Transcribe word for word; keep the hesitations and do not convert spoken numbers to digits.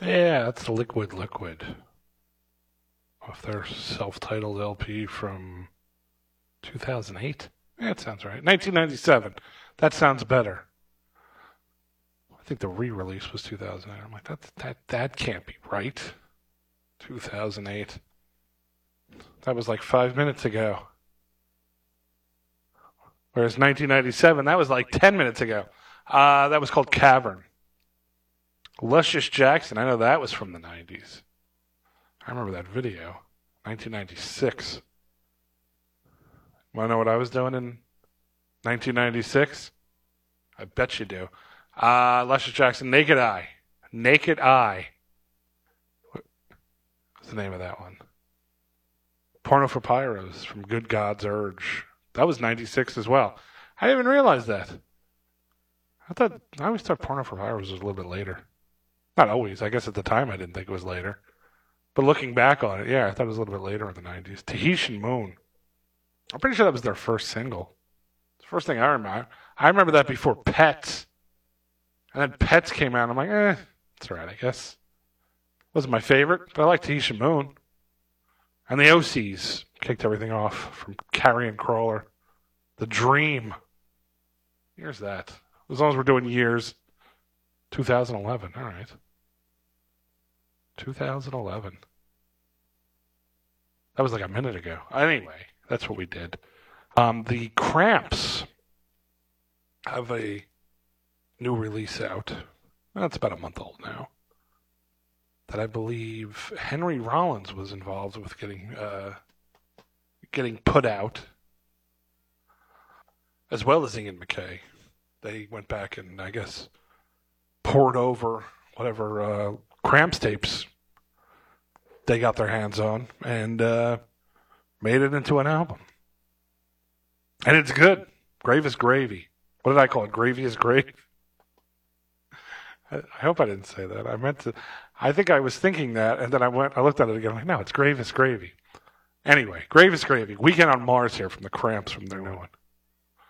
Yeah, that's Liquid Liquid. Off their self-titled L P from two thousand eight? Yeah, that sounds right. nineteen ninety-seven. That sounds better. I think the re-release was two thousand eight. I'm like, that, that, that can't be right. two thousand eight. That was like five minutes ago. Whereas nineteen ninety-seven, that was like ten minutes ago. Uh, that was called Cavern. Luscious Jackson, I know that was from the nineties. I remember that video. nineteen ninety-six. Want to know what I was doing in nineteen ninety-six? I bet you do. Uh, Luscious Jackson, Naked Eye. Naked Eye. What's the name of that one? Porno for Pyros from Good God's Urge. That was ninety-six as well. I didn't even realize that. I thought, I always thought Porno for Pyros was a little bit later. Not always. I guess at the time I didn't think it was later. But looking back on it, yeah, I thought it was a little bit later in the nineties. Tahitian Moon. I'm pretty sure that was their first single. It's the first thing I remember. I remember that before Pets. And then Pets came out, and I'm like, eh, it's all right, I guess. Wasn't my favorite, but I like Tahitian Moon. And the O Cs kicked everything off from Carrion Crawler. The Dream. Here's that. As long as we're doing years. two thousand eleven, all right. two thousand eleven. That was like a minute ago. Anyway, that's what we did. Um, the Cramps have a new release out. That's about a month old now. That I believe Henry Rollins was involved with getting uh, getting put out, as well as Ian MacKaye. They went back and, I guess, poured over whatever uh, Cramps tapes they got their hands on and uh, made it into an album. And it's good. Grave is gravy. What did I call it? Gravy is grave? I, I hope I didn't say that. I meant to. I think I was thinking that, and then I went. I looked at it again. I'm like, no, it's Grave is gravy. Anyway, Grave is gravy. Weekend on Mars here from the Cramps from their new one.